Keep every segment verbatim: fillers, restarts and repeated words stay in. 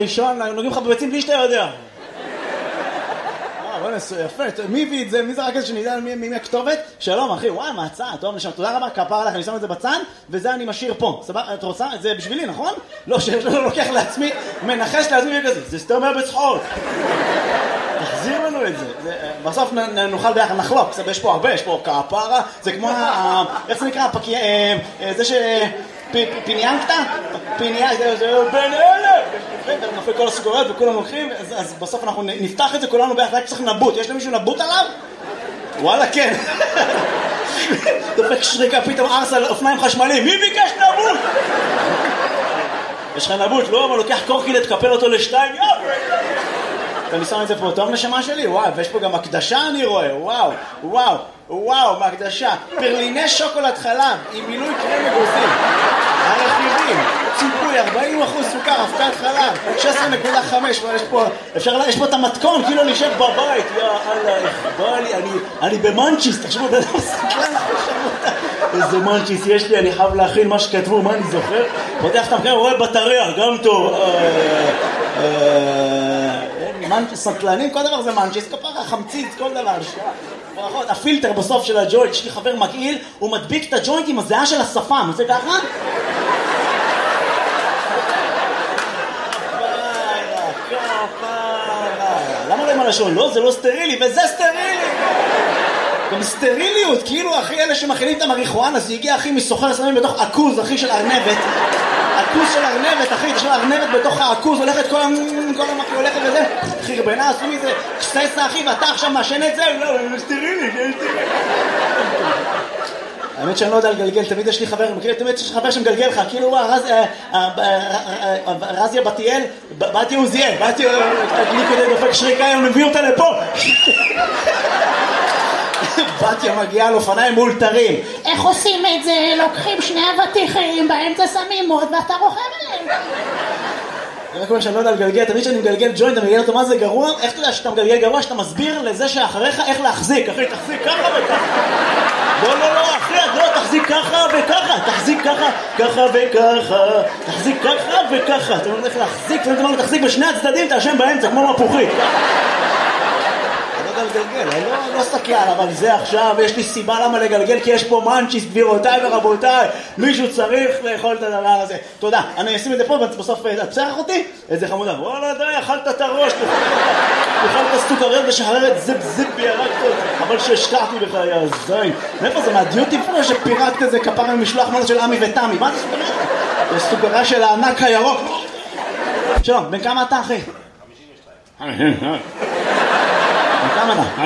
ראשון, נוגעים לך בביצים בלי שאתה יודע. בוא נעשה, יפה, מי הביא את זה? מי זה רק איזה שנדע מי הכתובת? שלום אחי, וואי, מה הצעה? טוב, נשם, תודה רבה, כפר עליך, אני שם את זה בצד, וזה אני משאיר פה. סבבה, את רוצה? את זה בשבילי, נכון? לא, שאני לוקח לעצמי, מנחש לעצמי וכזה, זה סתם אומר בצחוק. תחזיר לנו את זה. בסוף נוכל ביחד נחלוק, יש פה הרבה, יש פה כפרה, זה כמו, איך זה נקרא? זה ש... פיניאנקטה? פיניאנקטה, זה בין אלה! נופל כל הסוכריות וכולם הולכים, אז בסוף אנחנו נפתח את זה כולנו ביחד, רק צריך נבוט. יש למישהו נבוט עליו? וואלה, כן. דופק שריקה, פתאום ארס על אופניים חשמליים. מי ביקש נבוט? יש לך נבוט, לא? אבל לוקח קורקילט, תקפל אותו לשתיים, יאו! אני שם את זה פה, טוב נשמה שלי? וואו, ויש פה גם הקדשה אני רואה, וואו, וואו, וואו, מהקדשה. פרליני שוקולד חלב, עם מילוי קרם אגוזים. הרכיבים, ציפוי, ארבעים אחוז סוכר, אבקת חלב, שש עשרה נקודה חמש, יש פה, אפשר, יש פה את המתכון, כאילו אני יושב בבית, יא אללה, בא לי, אני, אני במנצ'יס, תחשבו, בן אדם סקרן, איזה מנצ'יס יש לי, אני חייב להכין מה שכתבו, מה אני זוכר? פותח את המקרה, רואה בטריה, גם טוב, סנטלנים, כל דבר זה מנצ'יס, כפרה, חמציץ, כל דבר, ברכות, הפילטר בסוף של הג'וינט, יש לי חבר מגעיל, הוא מדביק את הג'וינט עם הזיעה של השפם, עושה ככה? למה לא עם הלשון? לא, זה לא סטרילי, וזה סטרילי! גם סטריליות, כאילו אחי אלה שמכינים את המריחואנה, זה הגיע אחי מסוחר סמים בתוך עכוז, אחי של ארנבת. עכוז של ארנבת, אחי, יש לה ארנבת בתוך העכוז, הולכת כל המקרה, הולכת וזה. אחי, רבנה, עשו מזה, קסטסה אחי, ואתה עכשיו מאשן את זה? לא, זה סטרילי, זה סטרילי. האמת שאני לא יודע לגלגל, תמיד יש לי חבר, תמיד יש לי חבר שמגלגל לך, כאילו רזיה בתיאל, באתי עוזיאל, באתי לי כדי דופק שריקה, אני מביא אותה לפה. בתיה מגיעה על אופניים מאולתרים. איך עושים את זה? לוקחים שני אבטיחים, באמצע שמים מוד ואתה רוכב עליהם. רק אומר שאני לא יודע לגלגל, תמיד שאני מגלגל ג'וינט, אתה מגלגל אותו מה זה גרוע? איך אתה יודע שאתה מגלגל גרוע? שאתה מסביר לזה שאחריך איך להחזיק. אחי, תחזיק ככה וככה. לא, לא, לא, אחי, לא, תחזיק ככה וככה. תחזיק ככה, ככה וככה. תחזיק ככה וככה. אתה אומר איך להחזיק, ואתה אומר תחזיק בשני הצדדים, אתה אשם באמצע, כמו מפוחית. לגלגל, אני לא, לא סתכל, אבל זה עכשיו, יש לי סיבה למה לגלגל, כי יש פה מנצ'יס, גבירותיי ורבותיי, מישהו צריך לאכול את הדבר הזה. תודה, אני אשים את זה פה, בסוף את צרח אותי, איזה חמודה, וואלה די, אכלת את הראש, תאכל את הסוכריות ושחררת זיפ זיפ בירקת, אבל שהשקעתי בך, יא זין. מאיפה זה, מהדיוטי פרי שפירקת את זה כפרה ממשלוח מנה של עמי ותמי, מה זה סוכריה? זה סוכריה של הענק הירוק. שלום, בן כמה אתה אחי? חמישים ושתיים. כמה אתה?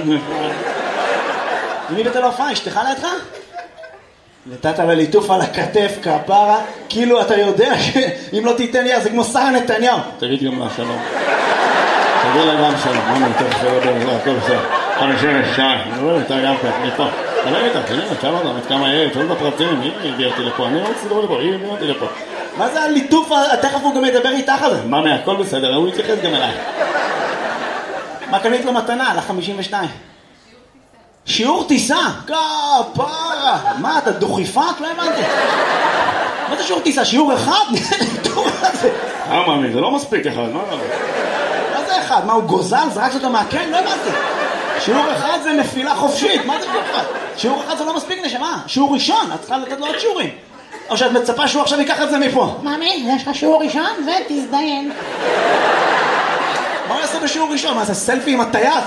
מי בתל ההופעה? אשתך לידך? נתת לליטוף על הכתף, כפרה, כאילו אתה יודע שאם לא תיתן לי, זה כמו שרה נתניהו. תגיד גם לה שלום. תגיד לה גם שלום. מה נתן שלום? הכל בסדר. חמישים ושתיים. אני רואה אותה גם ככה, אני פה. תלך איתה, תגיד לה, תשאל אותה, מת כמה יהיה, תשאל את הפרטים, היא הביאה אותי לפה, אני רוצה לדבר לפה, היא הביאה אותי לפה. מה זה הליטוף? תכף הוא גם ידבר איתך על זה. מה מה, הכל בסדר, הוא יתייחס גם אליי. מה קנית לו מתנה על ה-חמישים ושתיים? שיעור טיסה? כפרה! מה, אתה דוכיפת? לא הבנתי. מה זה שיעור טיסה? שיעור אחד? אה, מאמי, זה לא מספיק אחד, מה זה? מה זה אחד? מה, הוא גוזל? זרקת אותו מהקן? לא הבנתי. שיעור אחד זה נפילה חופשית. מה זה שיעור אחד? שיעור אחד זה לא מספיק נשמה. שיעור ראשון, את צריכה לתת לו עוד שיעורים. או שאת מצפה שהוא עכשיו ייקח את זה מפה. מאמי, יש לך שיעור ראשון ותזדיין. מה הוא יעשה בשיעור ראשון? מה זה סלפי עם הטייס?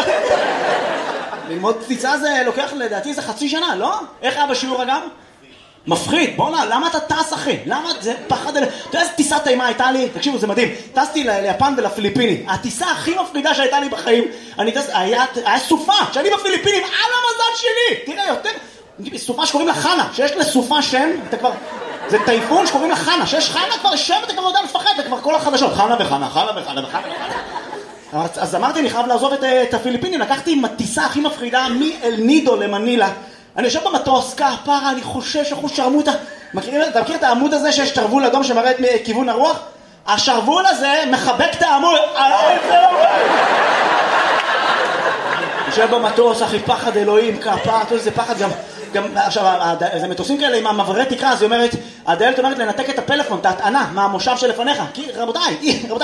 ללמוד טיסה זה לוקח לדעתי זה חצי שנה, לא? איך היה בשיעור אגב? מפחיד, בוא נע, למה אתה טס אחי? למה זה פחד? אתה יודע איזה טיסה טעימה הייתה לי? תקשיבו, זה מדהים. טסתי ליפן ולפיליפיני. הטיסה הכי מפחידה שהייתה לי בחיים, אני טס, היה, היה סופה, שאני בפיליפינים, על המזל שלי! תראה, יותר, סופה שקוראים לה חנה, שיש לסופה שם, אתה כבר... זה טייפון שקוראים לה חנה, שיש חנה כבר שם, אתה כבר יודע לפחד, זה כבר כל החדשות, חנה וחנה, חנה וחנה וחנה וחנה. אז אמרתי, אני חייב לעזוב את, את הפיליפינים, לקחתי עם הטיסה הכי מפחידה מאל נידו למנילה. אני יושב במטוס, כפרה, אני חושש, אחוז שרמוטה. מכירים, אתה מכיר את העמוד הזה שיש שרוול אדום שמראה את כיוון הרוח? השרוול הזה מחבק את העמוד. יושב במטוס, אחי, פחד אלוהים, כפרה, זה פחד גם... גם, עכשיו, זה מטוסים כאלה עם המברי תקרה, אז היא אומרת, הדיילת אומרת לנתק את הפלאפון, את ההטענה, מהמושב שלפניך. כי רבותיי, רבותיי,